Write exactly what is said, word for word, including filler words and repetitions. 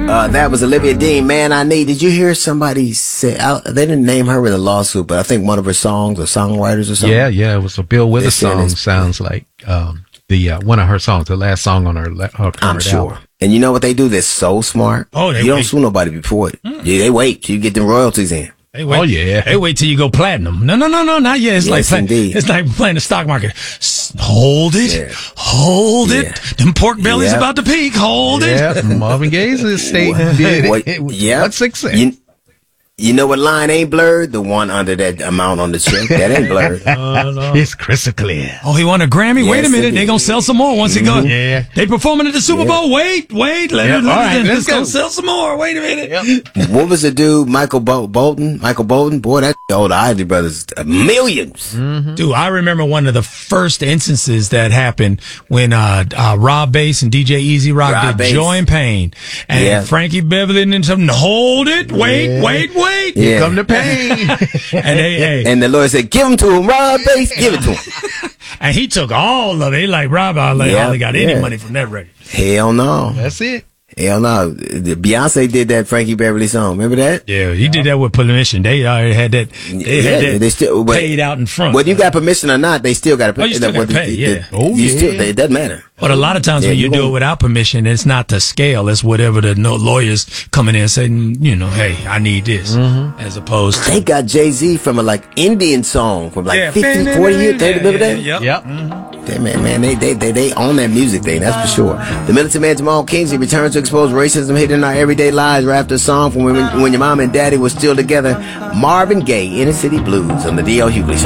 Uh, that was Olivia Dean. Man, I Need. Did you hear somebody say, I, they didn't name her in a lawsuit, but I think one of her songs or songwriters or something. Yeah, yeah, it was a Bill Withers song. Sounds like um, the uh, one of her songs, the last song on her, her I'm sure. album. And you know what they do? They're so smart. Oh, they You don't wait. sue nobody before it. Mm. Yeah, they wait till you get them royalties in. They wait, Oh, yeah. They wait till you go platinum. No, no, no, no, not yet. It's Yes, like play, indeed. it's like playing the stock market. S- hold it, Yeah. hold Yeah. it. Them pork bellies Yeah. about to peak. Hold it. Yeah, Marvin Gaye's estate What- did what- it. yeah. What success? You, you know what line ain't blurred? The one under that amount on the check. That ain't blurred. It's crystal clear. Oh, he won a Grammy. Wait a Yes, minute, indeed. they gonna sell some more once he goes. Yeah. They performing at the Super Yeah. Bowl. Wait, wait, let Yeah, it. Let all it right, in. let's It's gonna go. sell some more. Wait a minute. What was the dude, Michael Bol- Bolton? Michael Bolton? Boy, that old Isley Brothers, uh, millions. Dude, I remember one of the first instances that happened when uh, uh, Rob Bass and D J Easy Rock Rob did Bass. Joy and Pain. And Yeah. Frankie Beverly and something, hold it, wait, wait, wait. Yeah. Come to pain. And they, hey, And the lawyer said, give him to him, Rob Bass, give it to him. and he took all of it. He like, Rob, I like, Yeah, hardly got any yeah. money from that record. Hell no. That's it. Hell no. The- Beyonce did that Frankie Beverly song. Remember that? Yeah, he did that with permission. They already had that. They had Yeah, that they still- but- paid out in front. Whether you got permission or not, they still got to Oh, you still gotta pay, yeah. Oh, you yeah. Still, it doesn't matter. But a lot of times Yeah, when you you do gonna- it without permission, it's not the scale. It's whatever the no lawyers coming in and saying, you know, hey, I need this, Mm-hmm. as opposed to. They got Jay-Z from a like Indian song from like Yeah. fifty, forty years. They remember that? Yep. Yep. They, man, man, they, they, they, they own that music thing, that's for sure. The militant man Jamal Kingsley returns to expose racism hidden in our everyday lives right after a song from when, when your mom and daddy were still together. Marvin Gaye, Inner City Blues on the D L Hughley Show.